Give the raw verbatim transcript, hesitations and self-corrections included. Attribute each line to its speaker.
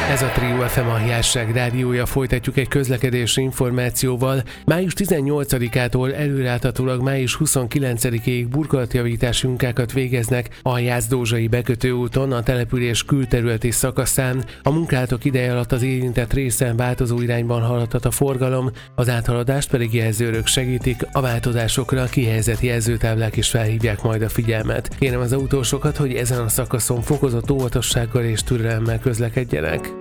Speaker 1: Ez a Trio ef em Ahiásság rádiója, folytatjuk egy közlekedési információval. május tizennyolcadikától előreláthatólag május huszonkilencedikéig burkolatjavítási munkákat végeznek a Jász-Dózsai bekötőúton, a település külterületi szakaszán. A munkálatok ideje alatt az érintett részen változó irányban haladhat a forgalom, az áthaladást pedig jelzőrök segítik, a változásokra a kihelyezett jelzőtáblák is felhívják majd a figyelmet. Kérem az autósokat, hogy ezen a szakaszon fokozott óvatossággal és türelemmel közlekedjenek.